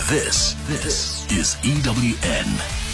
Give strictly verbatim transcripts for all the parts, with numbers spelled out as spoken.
This, this is E W N.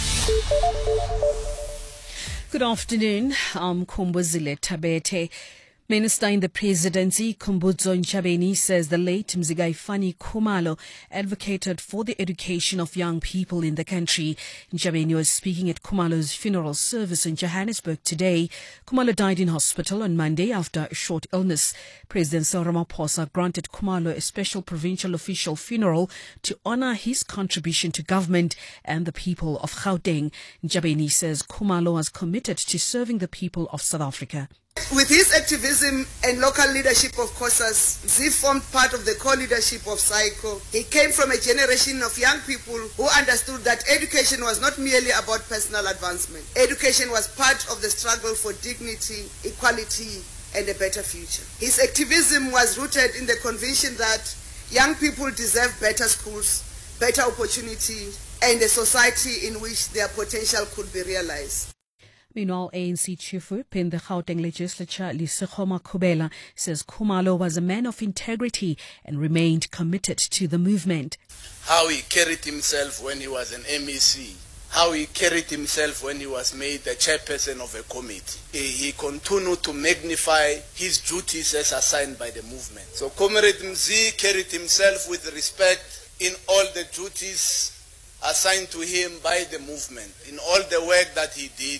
Good afternoon. I'm Kumbuzile Tabete. Minister in the Presidency, Khumbudzo Ntshavheni, says the late Mzikaifani Khumalo advocated for the education of young people in the country. Ntshavheni was speaking at Khumalo's funeral service in Johannesburg today. Khumalo died in hospital on Monday after a short illness. President Cyril Ramaphosa granted Khumalo a special provincial official funeral to honor his contribution to government and the people of Gauteng. Ntshavheni says Khumalo was committed to serving the people of South Africa. With his activism and local leadership of COSAS, Z formed part of the core leadership of SAICO. He came from a generation of young people who understood that education was not merely about personal advancement. Education was part of the struggle for dignity, equality, and a better future. His activism was rooted in the conviction that young people deserve better schools, better opportunity, and a society in which their potential could be realized. Meanwhile, A N C Chief Whip in the Gauteng Legislature, Lesetso Makhubela, says Khumalo was a man of integrity and remained committed to the movement. How he carried himself when he was an M E C, how he carried himself when he was made the chairperson of a committee. He, he continued to magnify his duties as assigned by the movement. So Comrade Mzi carried himself with respect in all the duties assigned to him by the movement, in all the work that he did.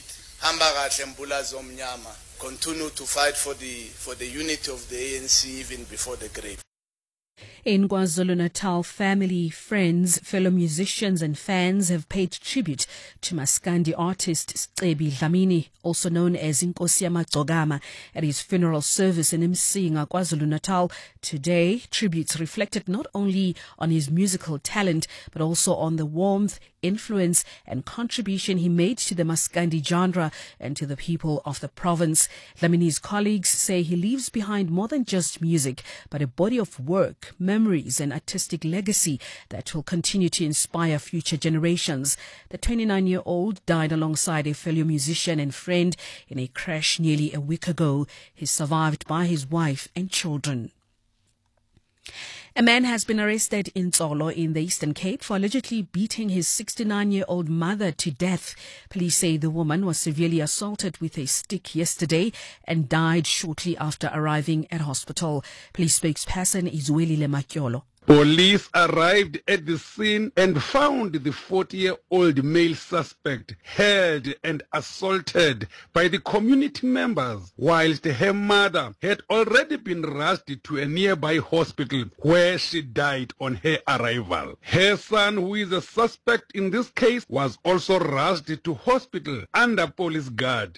Continue to fight for the for the unity of the A N C even before the grave. In KwaZulu-Natal, family, friends, fellow musicians and fans have paid tribute to Maskandi artist Cebo Dlamini, also known as Inkosi Yamagcokama, at his funeral service in Msinga, KwaZulu-Natal. Today, tributes reflected not only on his musical talent, but also on the warmth, influence and contribution he made to the Maskandi genre and to the people of the province. Dlamini's colleagues say he leaves behind more than just music, but a body of work, memories and artistic legacy that will continue to inspire future generations. The twenty-nine-year-old died alongside a fellow musician and friend in a crash nearly a week ago. He's survived by his wife and children. A man has been arrested in Tsolo in the Eastern Cape for allegedly beating his sixty-nine-year-old mother to death. Police say the woman was severely assaulted with a stick yesterday and died shortly after arriving at hospital. Police spokesperson Izwelile Makyolo. Police arrived at the scene and found the forty-year-old male suspect held and assaulted by the community members, whilst her mother had already been rushed to a nearby hospital where she died on her arrival. Her son, who is a suspect in this case, was also rushed to hospital under police guard.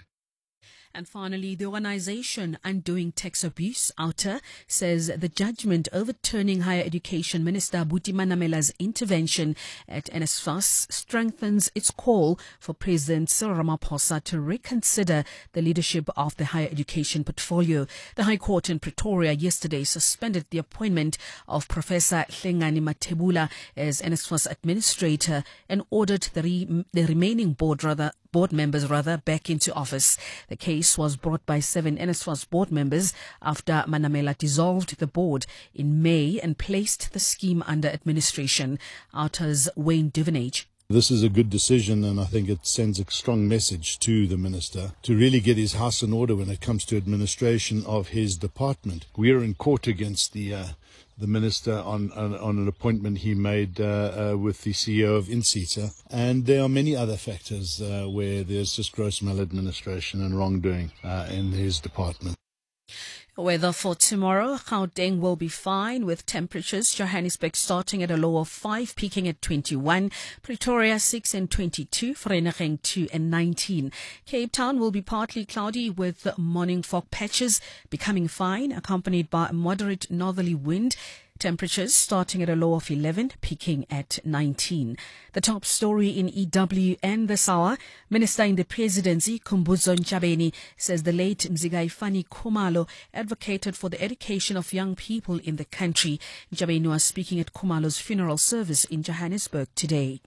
And finally, the organization Undoing Tax Abuse, OUTA, says the judgment overturning Higher Education Minister Buti Manamela's intervention at NSFAS strengthens its call for President Cyril Ramaphosa to reconsider the leadership of the higher education portfolio. The High Court in Pretoria yesterday suspended the appointment of Professor Hlengani Mathebula as NSFAS administrator and ordered the, re- the remaining board rather board members rather back into office. The case was brought by seven NSFAS board members after Manamela dissolved the board in May and placed the scheme under administration. OUTA's Wayne Duvenage. This is a good decision, and I think it sends a strong message to the minister to really get his house in order when it comes to administration of his department. We are in court against the uh, the minister on, on on an appointment he made uh, uh, with the C E O of Insita, and there are many other factors uh, where there's just gross maladministration and wrongdoing uh, in his department. Weather for tomorrow, Gauteng will be fine with temperatures. Johannesburg starting at a low of five, peaking at twenty-one. Pretoria six and twenty-two. Vereeniging two and nineteen. Cape Town will be partly cloudy with morning fog patches, becoming fine, accompanied by a moderate northerly wind. Temperatures starting at a low of eleven, peaking at nineteen. The top story in E W N this hour. Minister in the Presidency, Khumbudzo Ntshavheni, says the late Mzikaifani Khumalo advocated for the education of young people in the country. Ntshavheni was speaking at Khumalo's funeral service in Johannesburg today.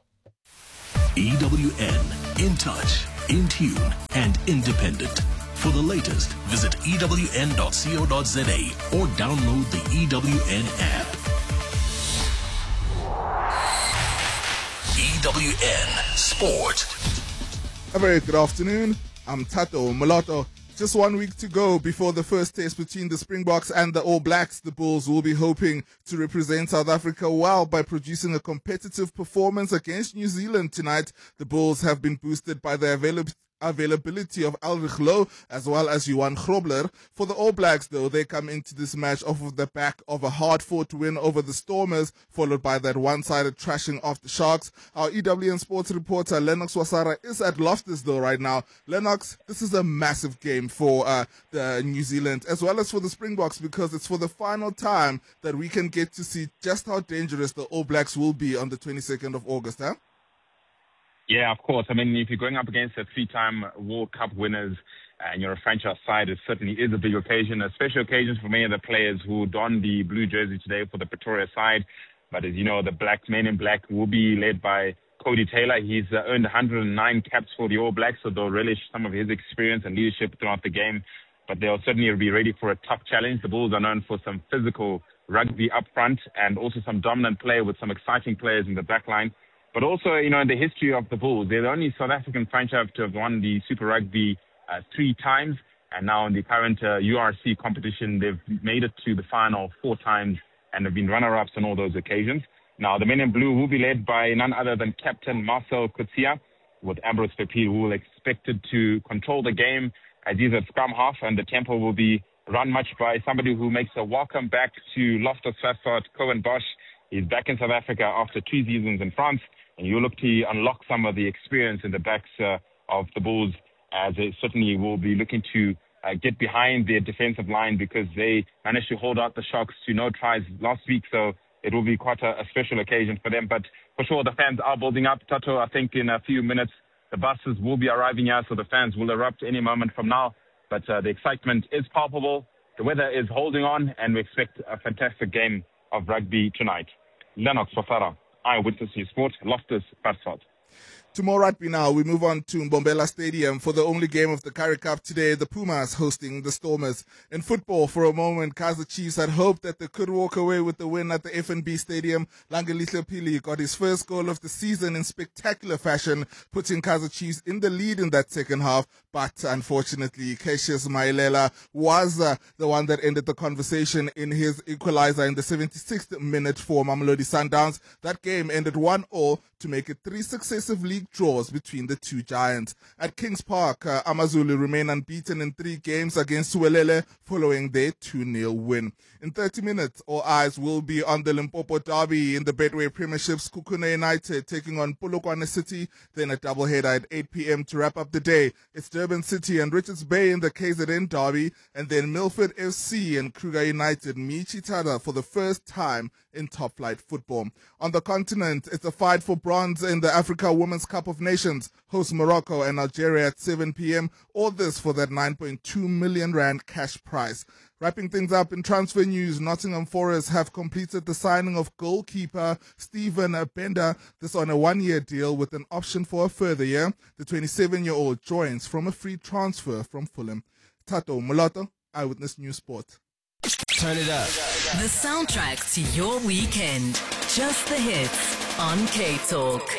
E W N, in touch, in tune, and independent. For the latest, visit E W N dot co dot za or download the E W N app. W N Sport. A very good afternoon. I'm Tato Mulatto. Just one week to go before the first test between the Springboks and the All Blacks. The Bulls will be hoping to represent South Africa well by producing a competitive performance against New Zealand tonight. The Bulls have been boosted by the availability availability of Ulrich Loh as well as Johan Grobler. For the All Blacks, though, they come into this match off of the back of a hard-fought win over the Stormers, followed by that one-sided trashing of the Sharks. Our E W N Sports reporter Lennox Wasara is at Loftus, though, right now. Lennox, this is a massive game for uh, the New Zealand as well as for the Springboks, because it's for the final time that we can get to see just how dangerous the All Blacks will be on the twenty-second of August, huh? Yeah, of course. I mean, if you're going up against a three-time World Cup winners and you're a franchise side, it certainly is a big occasion, a special occasion for many of the players who don the blue jersey today for the Pretoria side. But as you know, the black men in black will be led by Cody Taylor. He's uh, earned one hundred nine caps for the All Blacks, so they'll relish some of his experience and leadership throughout the game. But they'll certainly be ready for a tough challenge. The Bulls are known for some physical rugby up front and also some dominant play with some exciting players in the back line. But also, you know, in the history of the Bulls, they're the only South African franchise to have won the Super Rugby uh, three times. And now in the current uh, U R C competition, they've made it to the final four times and have been runner-ups on all those occasions. Now, the men in blue will be led by none other than Captain Marcel Coetzee, with Ambrose Pepil, who will expected to control the game as he's at scrum half, and the tempo will be run much by somebody who makes a welcome back to Loftus Versfeld, Cohen Bosch. He's back in South Africa after two seasons in France. And you look to unlock some of the experience in the backs uh, of the Bulls, as they certainly will be looking to uh, get behind their defensive line, because they managed to hold out the Sharks to no tries last week. So it will be quite a, a special occasion for them. But for sure, the fans are building up. Tato, I think in a few minutes, the buses will be arriving here, so the fans will erupt any moment from now. But uh, the excitement is palpable. The weather is holding on, and we expect a fantastic game of rugby tonight. Lennox Wasara, Eyewitness News Sport, Loftus Versfeld. To more rugby now, we move on to Mbombela Stadium for the only game of the Currie Cup today. The Pumas hosting the Stormers. In football, for a moment, Kaizer Chiefs had hoped that they could walk away with the win at the F N B Stadium. Langelihle Pili got his first goal of the season in spectacular fashion, putting Kaizer Chiefs in the lead in that second half. But unfortunately, Cassius Maelela was uh, the one that ended the conversation in his equalizer in the seventy-sixth minute for Mamelodi Sundowns. That game ended one all to make it three successive league draws between the two giants. At Kings Park, uh, Amazulu remain unbeaten in three games against Suwelele following their two nil win. In thirty minutes, all eyes will be on the Limpopo Derby in the Betway Premierships. Kukuna United taking on Polokwane City, then a doubleheader at eight p.m. to wrap up the day. It's Durban City and Richards Bay in the K Z N Derby, and then Milford F C and Kruger United meet each other for the first time in top flight football. On the continent, it's a fight for bronze in the Africa Women's Cup of Nations. Host Morocco and Algeria at seven p.m. All this for that nine point two million rand cash prize. Wrapping things up in transfer news, Nottingham Forest have completed the signing of goalkeeper Stephen Bender, this on a one-year deal with an option for a further year. The twenty-seven-year-old joins from a free transfer from Fulham. Tato Mulatto, Eyewitness News Sport. Turn it up. The soundtrack to your weekend. Just the hits on K Talk.